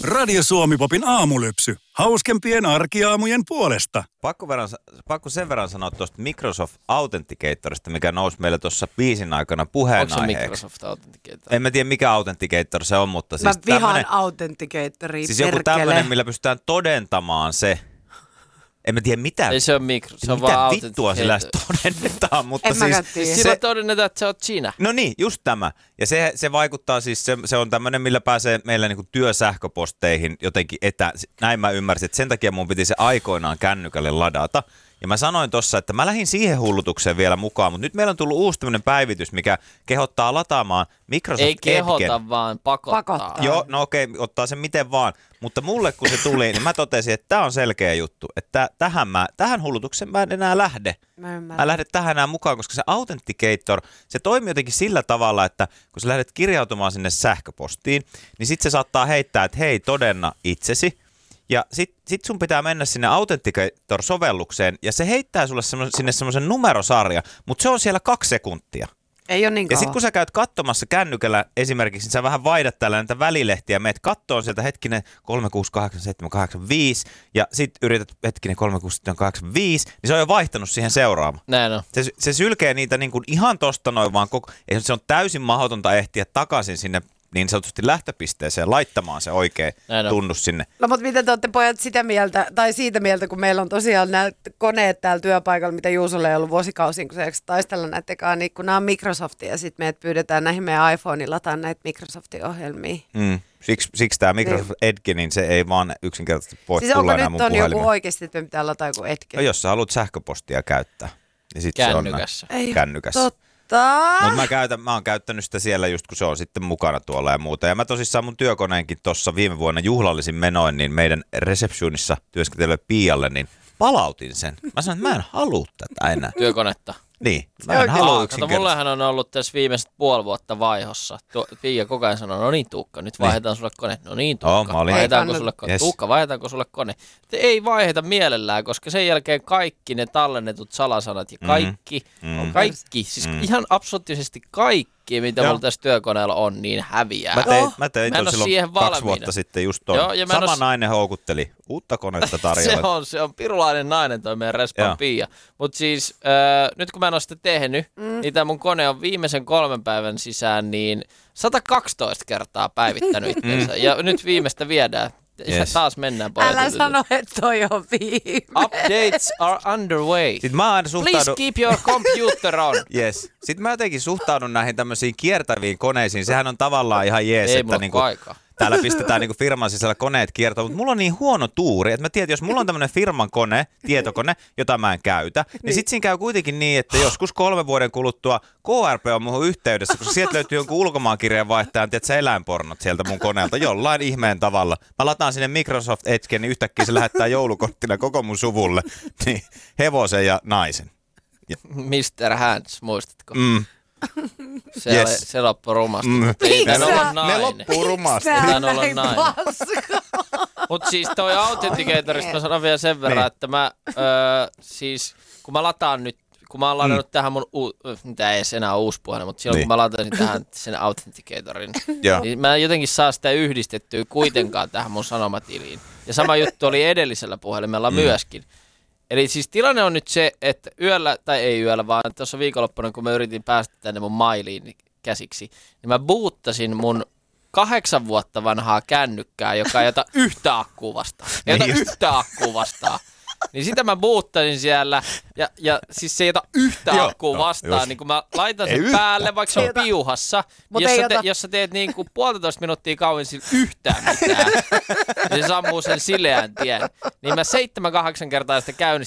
Radio Suomi-popin aamulypsy. Hauskempien arkiaamujen puolesta. Pakko sen verran sanoa tuosta Microsoft Authenticatorista, mikä nousi meille tuossa biisin aikana puheenaiheeksi. Onko se Microsoft Authenticator? En mä tiedä, mikä Authenticator se on, mutta siis mä vihaan Authenticatoria, siis joku tämmöinen, millä pystytään todentamaan se. En mä tiedä mitä. Ei se on Microsoft, se on vaan mitä vittua sillä todennetaan, mutta siis sillä todennetaan, että sä oot sinä. No niin, just tämä. Ja se vaikuttaa siis, se on tämmöinen, millä pääsee meillä niinku työsähköposteihin jotenkin näin mä ymmärsin, että sen takia mun piti se aikoinaan kännykälle ladata. Ja mä sanoin tossa, että mä lähdin siihen hullutukseen vielä mukaan, mutta nyt meillä on tullut uusi tämmöinen päivitys, mikä kehottaa lataamaan Microsoft Ei kehota, Edgen. vaan pakottaa. Joo, no okei, ottaa sen miten vaan. Mutta mulle kun se tuli, niin mä totesin, että tää on selkeä juttu. Että tähän hullutukseen mä en enää lähde. Mä lähden tähän enää mukaan, koska se Authenticator, se toimii jotenkin sillä tavalla, että kun sä lähdet kirjautumaan sinne sähköpostiin, niin sit se saattaa heittää, että hei, todenna itsesi. Ja sit sun pitää mennä sinne Authenticator-sovellukseen, ja se heittää sulle sinne semmoisen numerosarja, mutta se on siellä 2 sekuntia. Ei ole niin kauan. Ja sit kun sä käyt katsomassa kännykällä esimerkiksi, niin sä vähän vaihdat täällä näitä välilehtiä, meet kattoon sieltä hetkinen 368785, ja sit yrität hetkinen 368785, niin se on jo vaihtanut siihen seuraavaan. Näin on. Se sylkee niitä niin kuin ihan tosta noin vaan se on täysin mahdotonta ehtiä takaisin sinne niin sanotusti lähtöpisteeseen laittamaan se oikea tunnus sinne. No mutta miten te olette pojat siitä mieltä, kun meillä on tosiaan nämä koneet täällä työpaikalla, mitä Juusolle ei ollut vuosikausiin, kun se taistella näitä ekaan, niin kun nämä on Microsoftia ja sitten meidät pyydetään näihin meidän iPhoneilla lataan näitä Microsoftin ohjelmia. Siksi tämä Microsoft Edge, niin se ei vaan yksinkertaisesti voi siis tulla enää mun puhelimeen. Siis onko nyt on joku oikeasti, että me pitää lataa joku Edge? No jos sä haluat sähköpostia käyttää, niin sit kännykässä. Se on kännykässä. Mutta mä oon käyttänyt sitä siellä just kun se on sitten mukana tuolla ja muuta. Ja mä tosissaan mun työkoneenkin tuossa viime vuonna juhlallisin menoin, niin meidän receptionissa työskentelylle Pialle, niin palautin sen. Mä sanoin, että mä en halua tätä enää. Työkonetta? Niin, mä en halua yksinkertaisesti. Mullehan on ollut tässä viimeiset puoli vuotta vaihossa. Pia koko ajan sanoo, no niin Tuukka, nyt vaihdetaan sulle kone. No niin Tuukka, vaihdetaanko sulle kone? Yes. Tuukka, vaihdetaanko sulle kone? Ei vaiheta mielellään, koska sen jälkeen kaikki ne tallennetut salasanat ja kaikki, siis ihan absoluuttisesti kaikki, mitä mulla tässä työkoneella on, niin häviää. Mä tein silloin 2 vuotta sitten just ton. Sama nainen houkutteli uutta konetta tarjolla. Se on pirulainen nainen toi meidän respan Pia. Mutta siis nyt kun mä en ole sitä tehnyt, niin tämä mun kone on viimeisen 3 päivän sisään niin 112 kertaa päivittänyt itseensä. Ja nyt viimeistä viedään. Yes. Taas mennään pojat. Älä sano, että toi on viime. Updates are underway. Sitten mä aina Please keep your computer on. Yes. Sitten mä jotenkin suhtaudun näihin tämmöisiin kiertäviin koneisiin. Sehän on tavallaan ihan jees, ei että niinku täällä pistetään niinku firman sisällä koneet kiertämään, mutta mulla on niin huono tuuri, että mä tiedän, että jos mulla on tämmöinen firman kone, tietokone, jota mä en käytä, niin sit siinä käy kuitenkin niin, että joskus 3 vuoden kuluttua KRP on muuhun yhteydessä, koska sieltä löytyy jonkun ulkomaankirjeenvaihtajan, tiedätkö, eläinpornot sieltä mun koneelta jollain ihmeen tavalla. Mä lataan sinne Microsoft Edgen, niin yhtäkkiä se lähettää joulukorttina koko mun suvulle, niin hevosen ja naisen. Mr. Hands, muistatko? Se loppui rumasti. Ne loppuu rumasti. Mutta siis toi Authenticatorista mä sanon vielä sen verran, että mä siis kun mä lataan nyt, kun mä oon ladannut tähän mun, mitä ei enää uusi puhelin, mutta silloin kun mä latasin tähän sen Authenticatorin, niin mä jotenkin saa sitä yhdistettyä kuitenkaan tähän mun sanomatiliin. Ja sama juttu oli edellisellä puhelimella myöskin. Eli siis tilanne on nyt se, että ei yöllä, vaan tuossa viikonloppuna, kun mä yritin päästä tänne mun mailiin käsiksi, niin mä boottasin mun 8 vuotta vanhaa kännykkää, joka ei ota yhtä akkua vastaan. Niin sitä mä boottasin siellä, ja siis se ei ota yhtä akkua vastaan, niin kun mä laitan sen päälle, vaikka se on piuhassa, jos sä teet niin kuin 1,5 minuuttia kauan sillä yhtään mitään, niin se sammuu sen sileän tien. Niin mä 7-8 kertaa sitä käynnistin,